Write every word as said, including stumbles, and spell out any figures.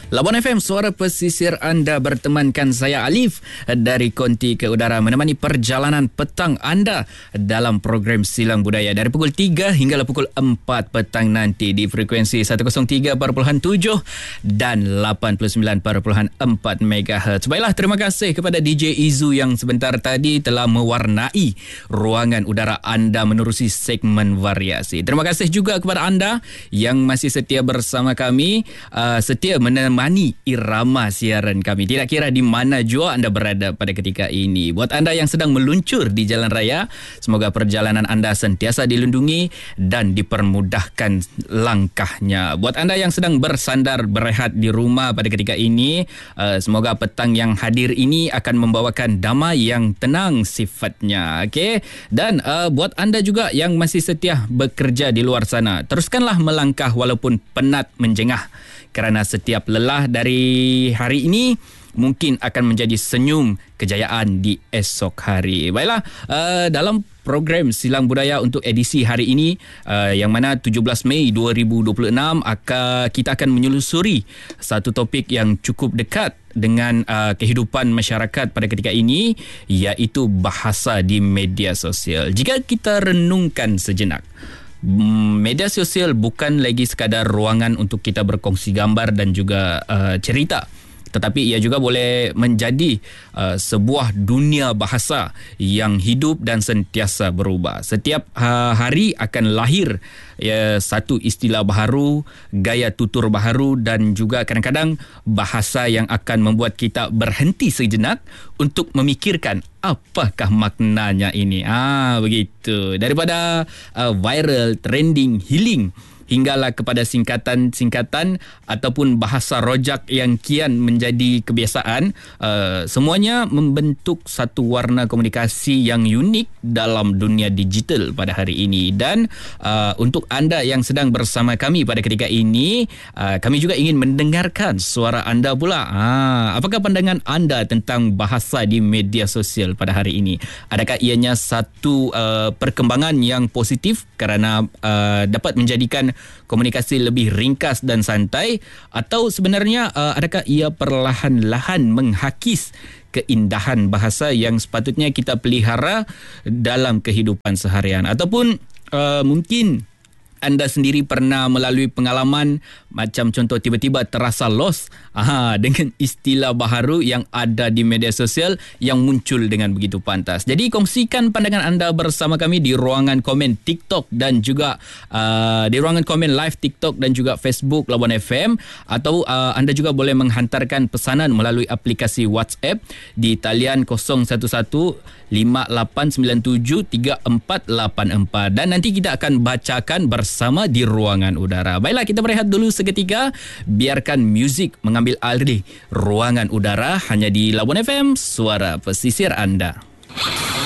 Labuan F M, suara pesisir anda, bertemankan saya Alif dari Konti ke Udara, menemani perjalanan petang anda dalam program Silang Budaya dari pukul tiga hingga pukul empat petang nanti di frekuensi seratus tiga perpuluhan tujuh dan lapan puluh sembilan perpuluhan empat megahertz. Baiklah, terima kasih kepada D J Izu yang sebentar tadi telah mewarnai ruangan udara anda menerusi segmen variasi. Terima kasih juga kepada anda yang masih setia bersama kami, uh, setia menemani Mani irama siaran kami. Tidak kira di mana jua anda berada pada ketika ini. Buat anda yang sedang meluncur di jalan raya, semoga perjalanan anda sentiasa dilindungi dan dipermudahkan langkahnya. Buat anda yang sedang bersandar berehat di rumah pada ketika ini, uh, semoga petang yang hadir ini akan membawakan damai yang tenang sifatnya. Okey. Dan uh, buat anda juga yang masih setia bekerja di luar sana, teruskanlah melangkah walaupun penat menjengah, kerana setiap lelah dari hari ini mungkin akan menjadi senyum kejayaan di esok hari. Baiklah, uh, dalam program Silang Budaya untuk edisi hari ini, uh, yang mana tujuh belas Mei dua ribu dua puluh enam, akan, kita akan menyelusuri satu topik yang cukup dekat dengan uh, kehidupan masyarakat pada ketika ini, iaitu bahasa di media sosial. Jika kita renungkan sejenak, media sosial bukan lagi sekadar ruangan untuk kita berkongsi gambar dan juga uh, cerita, tetapi ia juga boleh menjadi uh, sebuah dunia bahasa yang hidup dan sentiasa berubah. Setiap uh, hari akan lahir ya, satu istilah baharu, gaya tutur baharu, dan juga kadang-kadang bahasa yang akan membuat kita berhenti sejenak untuk memikirkan apakah maknanya ini. Ah, begitu. Daripada uh, viral, trending, healing, hinggalah kepada singkatan-singkatan ataupun bahasa rojak yang kian menjadi kebiasaan, uh, semuanya membentuk satu warna komunikasi yang unik dalam dunia digital pada hari ini. Dan uh, untuk anda yang sedang bersama kami pada ketika ini, uh, kami juga ingin mendengarkan suara anda pula. Ah, apakah pandangan anda tentang bahasa di media sosial pada hari ini? Adakah ianya satu uh, perkembangan yang positif kerana uh, dapat menjadikan komunikasi lebih ringkas dan santai, atau sebenarnya uh, adakah ia perlahan-lahan menghakis keindahan bahasa yang sepatutnya kita pelihara dalam kehidupan seharian? Ataupun uh, mungkin anda sendiri pernah melalui pengalaman macam contoh tiba-tiba terasa lost aha, dengan istilah baharu yang ada di media sosial yang muncul dengan begitu pantas. Jadi kongsikan pandangan anda bersama kami di ruangan komen TikTok dan juga uh, di ruangan komen live TikTok dan juga Facebook Labuan F M, atau uh, anda juga boleh menghantarkan pesanan melalui aplikasi WhatsApp di talian kosong satu satu lima lapan sembilan tujuh tiga empat lapan empat, dan nanti kita akan bacakan bersama sama di ruangan udara. Baiklah, kita berehat dulu seketika. Biarkan muzik mengambil alih ruangan udara hanya di Labuan F M, suara pesisir anda.